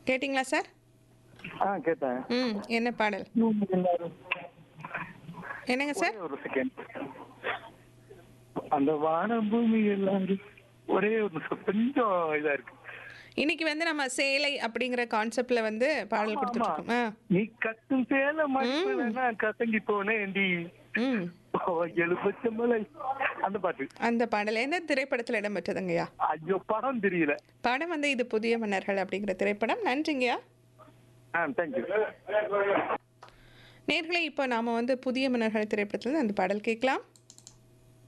கேட்டிங்களா சார்? கேட்டேன். என்ன பாடல்? எல்லாரும் என்னங்க ஒரே சார்? ஒரு செகண்ட். அந்த வானம் பூமி எல்லாரும் ஒரே ஒரு நிமிஷம் கொஞ்சம் இதா இருக்கு. இன்னைக்கு வந்து நம்ம சேலை அப்படிங்கிற கான்செப்ட்ல வந்து பாடல் ஆமா ஆமா. கொடுத்துட்ருக்கோம். நீ கத்தும் சேல ம். மடிப்புலன்னா கசங்கி போனேன்டி ம். எழுபச்ச மலை அந்த பாட்டு. அந்த பாடல் எந்த திரைப்படத்தில் இடம்பெற்றதுங்கய்யா? ஐயோ படம் தெரியல. படம் வந்து இது புதிய மன்னர்கள் அப்படிங்கிற திரைப்படம். நன்றிங்கய்யா. தேங்க்யூ. நேர்களே இப்போ நாம வந்து புதிய மன்னர்கள் திரைப்படத்தில் அந்த பாடல் கேட்கலாம்.